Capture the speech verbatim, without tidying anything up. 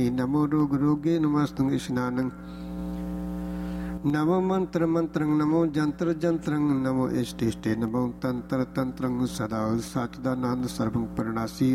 नमो रोग रोगे नमस्तुं इशनानं नमो मंत्र मंत्रं नमो जंत्र जंत्रं नमो इष्ट इष्टे नमो तंत्र तंत्रं सदा सच्चिदानंद सर्वं परनासी